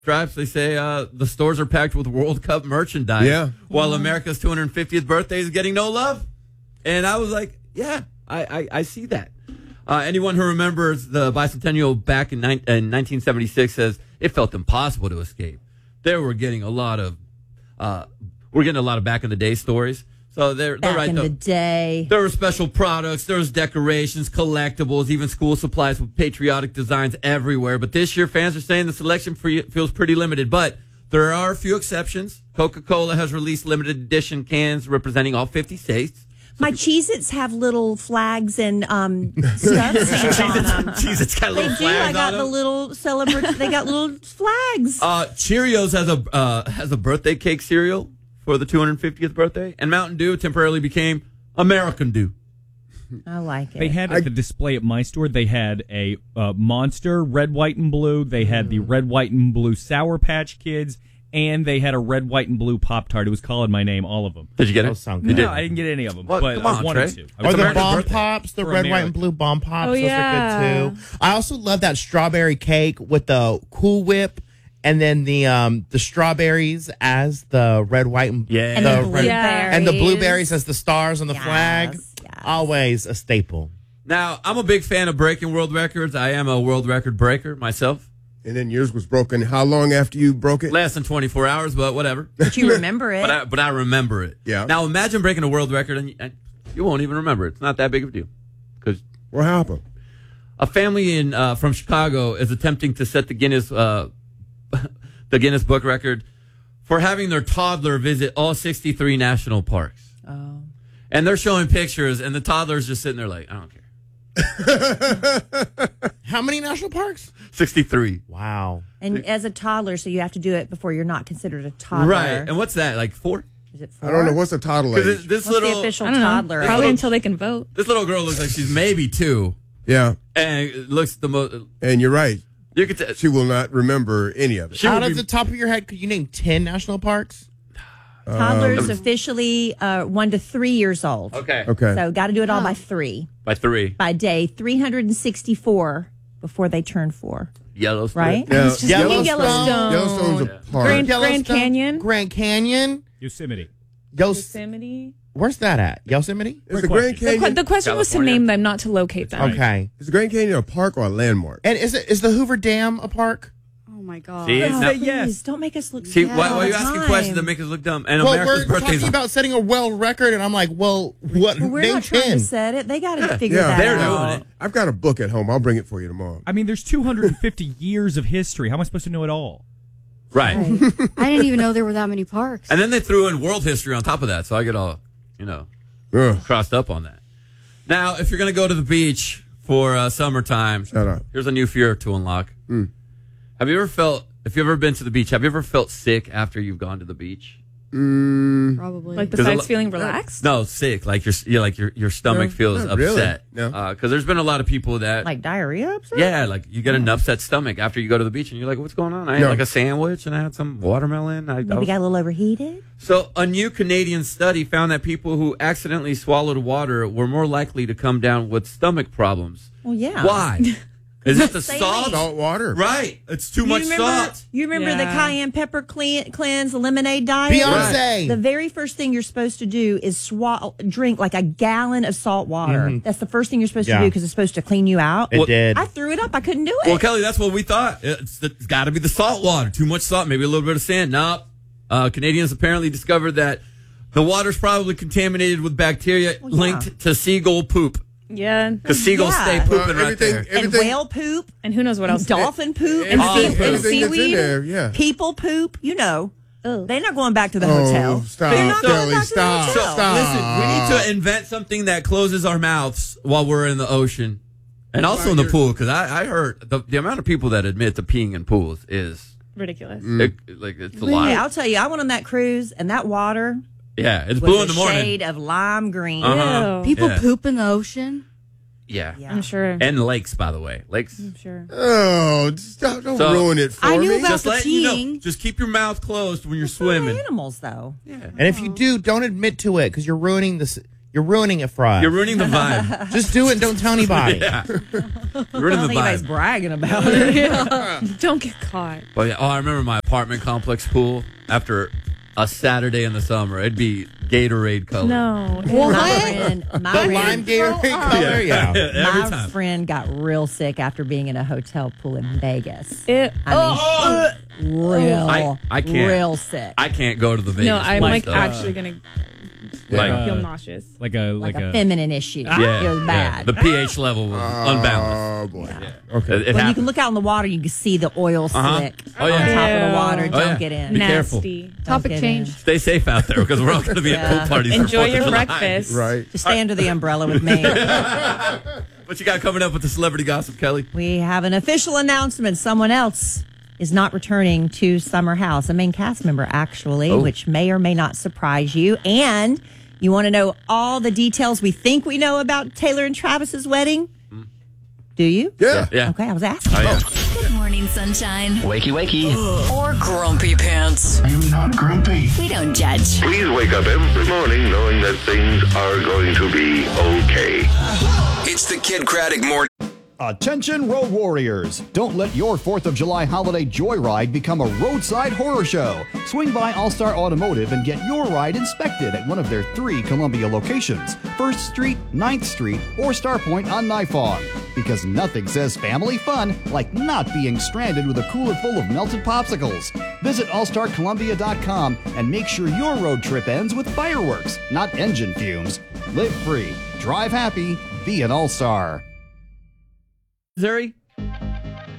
stripes, they say the stores are packed with World Cup merchandise. Yeah. While America's 250th birthday is getting no love. And I was like, yeah, I see that. Anyone who remembers the bicentennial back in 1976 says it felt impossible to escape. We're getting a lot of back in the day stories. So they're right. Back in the day. There were special products, there was decorations, collectibles, even school supplies with patriotic designs everywhere. But this year, fans are saying the selection feels pretty limited. But there are a few exceptions. Coca-Cola has released limited edition cans representing all 50 states. My Cheez-Its have little flags and stuff stamped on them. Cheez-Its got little They do. flags I got on the them. little celebrate. They got little flags. Cheerios has a birthday cake cereal for the 250th birthday, and Mountain Dew temporarily became American Dew. I like it. They had at the display at my store, they had a Monster Red, White, and Blue. They had the Red, White, and Blue Sour Patch Kids, and they had a Red, White, and Blue Pop-Tart. It was calling my name, all of them. Did you get it? Those sound good. No, I didn't get any of them, What? but Come on, I wanted Trey. to. Or the America's Bomb birthday. Pops, the For red, white, America. and blue Bomb Pops. Oh, Those yeah. are good, too. I also love that strawberry cake with the Cool Whip and then the strawberries as the red, white, and Yeah. and the the red- blueberries. and the blueberries as the stars on the Yes, flag. yes. Always a staple. Now, I'm a big fan of breaking world records. I am a world record breaker myself. And then yours was broken. How long after you broke it? Less than 24 hours, but whatever. But you remember it. But I remember it. Yeah. Now, imagine breaking a world record and you won't even remember it. It's not that big of a deal. Because What happened? a family from Chicago is attempting to set the Guinness Book record for having their toddler visit all 63 national parks. Oh. And they're showing pictures, and the toddler's just sitting there like, I don't care. How many national parks? 63. Wow. And as a toddler, so you have to do it before you're not considered a toddler. Right. And what's that, like 4? Is it 4? I don't know. What's the toddler age? Because this What's the little official I don't know. toddler? Probably age? until they can vote. this little girl looks like she's maybe 2, Yeah. and it looks the most. And you're right. You could tell. She will not remember any of it. She Out would of be- the top of your head, could you name 10 national parks? Toddlers officially 1 to 3 years old. Okay. Okay. So got to do it all by 3. By 3. By day 364 before they turn 4. Yellowstone. Right? Now, Just thinking Yellowstone. Yellowstone's a park. Grand Yellowstone, Canyon. Grand Canyon. Yosemite. Yosemite. Where's that at? Yosemite? Is the Great Grand question. Canyon, The question was to California. name them, not to locate them. Right. Okay. is the Grand Canyon a park or a landmark? And is the Hoover Dam a park? Oh my God. See, Oh, now- please, yes. don't make us look see sad why all are you the asking time. questions that make us look dumb? And Well, America's we're birthday's talking about setting a world record, and I'm like, well, what? Well, we're name not trying 10. to set it. They got to figure Yeah. that They're out. doing it. I've got a book at home. I'll bring it for you tomorrow. I mean, there's 250 years of history. How am I supposed to know it all? Right. I didn't even know there were that many parks. And then they threw in world history on top of that, so I get all, Ugh. crossed up on that. Now, if you're going to go to the beach for summertime, Shut up. here's a new fear to unlock. Have you ever if you've ever been to the beach, have you ever felt sick after you've gone to the beach? Probably. Like 'Cause a besides lo- feeling relaxed? No, sick. Like your stomach No, feels not really. upset. No. Because there's been a lot of people that Like diarrhea upset? yeah, like you get an upset stomach after you go to the beach, and you're like, "What's going on?" I had No. like a sandwich, and I had some watermelon. Maybe got a little overheated? So a new Canadian study found that people who accidentally swallowed water were more likely to come down with stomach problems. Well, yeah. Why? Is it the Same salt? age. Salt water. Right. It's too much salt. You remember the Yeah. cayenne pepper cleanse lemonade diet? Beyonce. The very first thing you're supposed to do is drink like a gallon of salt water. That's the first thing you're supposed to Yeah. do because it's supposed to clean you out. It did. I threw it up. I couldn't do it. Well, Kelly, that's what we thought. It's got to be the salt water. Too much salt, maybe a little bit of sand. Nope. Canadians apparently discovered that the water's probably contaminated with bacteria Well, yeah. linked to seagull poop. Yeah. Because seagulls Yeah. stay pooping right there. and everything, whale poop, And who knows what else? and dolphin poop, And all sea- the and poop. everything that's in seaweed. there, yeah. people poop. You know, Ugh. they're not going back to the Oh, hotel. stop, They're not going Kelly, back to the stop. hotel. So, Stop. listen, we need to invent something that closes our mouths while we're in the ocean. And also in the pool, because I heard the amount of people that admit to peeing in pools is, Ridiculous. it's a lot. Hey, I'll tell you, I went on that cruise, and that water Yeah, it's was blue in a the morning. shade of lime green. Uh-huh. Ew. People Yeah. poop in the ocean. Yeah. Yeah. I'm sure. And lakes, by the way. Lakes. I'm sure. Oh, don't So- ruin it for I me. knew about Just the letting you know. peeing. Just keep your mouth closed when you're It's not swimming. animals, though. And if you do, don't admit to it because you're ruining this. You're ruining it for us. You're ruining the vibe. Just do it and don't tell anybody. Yeah. You're I ruining don't the think anybody's vibe. bragging about it. Don't get caught. But yeah, I remember my apartment complex pool after a Saturday in the summer. It'd be Gatorade color. No. My The lime Gatorade color? Yeah. Every my time. friend got real sick after being in a hotel pool in Vegas. It, I mean, real, I can't. real sick. I can't go to the Vegas. no, I'm pool like stuff. actually gonna feel nauseous. like a like a feminine issue. Yeah, It was yeah. bad. The pH level was unbalanced. Oh, boy. Okay. It when you happened. can look out in the water, you can see the oil slick Oh, yeah. on top of the Ew. water. Oh, Don't yeah. get in. Be careful. Nasty. Don't Topic get change. in. Stay safe out there because we're all going to be at Yeah. pool parties. for Enjoy 4th of your July. breakfast. Right. Just stay under the umbrella with me. What you got coming up with the celebrity gossip, Kelly? We have an official announcement. Someone else is not returning to Summer House, a main cast member, actually, which may or may not surprise you. And you want to know all the details we think we know about Taylor and Travis's wedding? Do you? Yeah. Yeah. Okay, I was asking. Oh, yeah. Good morning, sunshine. Wakey, wakey. Or grumpy pants. I'm not grumpy. We don't judge. Please wake up every morning knowing that things are going to be okay. It's the Kid Craddock Morning. Attention road warriors! Don't let your 4th of July holiday joyride become a roadside horror show. Swing by All-Star Automotive and get your ride inspected at one of their 3 Columbia locations, 1st Street, 9th Street, or Starpoint on Nifong. Because nothing says family fun like not being stranded with a cooler full of melted popsicles. Visit allstarcolumbia.com and make sure your road trip ends with fireworks, not engine fumes. Live free, drive happy, be an all-star. Zuri,